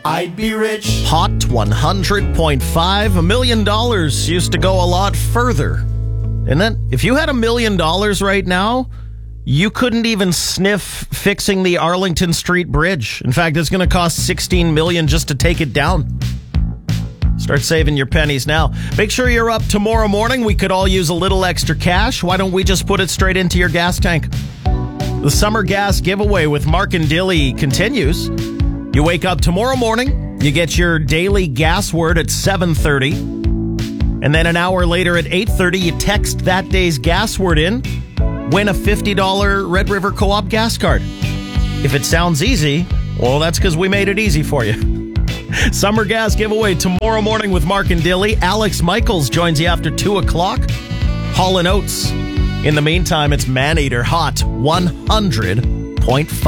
I'd be rich. Hot 100.5. $1 million used to go a lot further. And then, if you had $1 million right now, you couldn't even sniff fixing the Arlington Street Bridge. In fact, it's going to cost $16 million just to take it down. Start saving your pennies now. Make sure you're up tomorrow morning. We could all use a little extra cash. Why don't we just put it straight into your gas tank? The summer gas giveaway with Mark and Dilly continues. You wake up tomorrow morning, you get your daily gas word at 7:30, and then an hour later at 8:30, you text that day's gas word in, win a $50 Red River Co-op gas card. If it sounds easy, well, that's because we made it easy for you. Summer gas giveaway tomorrow morning with Mark and Dilly. Alex Michaels joins you after 2 o'clock. Hall & Oates. In the meantime, it's Maneater Hot 100.5.